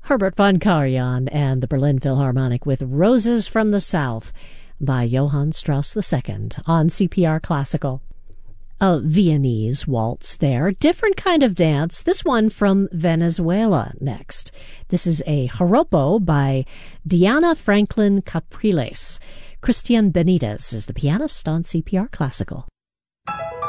Herbert von Karajan and the Berlin Philharmonic with Roses from the South by Johann Strauss II on CPR Classical. A Viennese waltz there, different kind of dance, this one from Venezuela next. This is a joropo by Diana Franklin Capriles. Christian Benitez is the pianist on CPR Classical.